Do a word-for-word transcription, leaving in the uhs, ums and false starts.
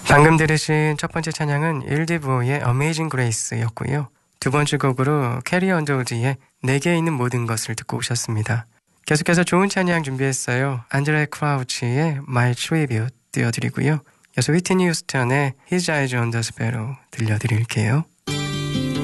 방금 들으신 첫 번째 찬양은 일디브의 Amazing Grace였고요. 두 번째 곡으로 캐리 언더우드의 내게 있는 모든 것을 듣고 오셨습니다. 계속해서 좋은 찬양 준비했어요. 안드레 크라우치의 My Tribute 띄워드리고요. 여기서 위트니 휴스턴의 His Eyes on the Sparrow 들려드릴게요.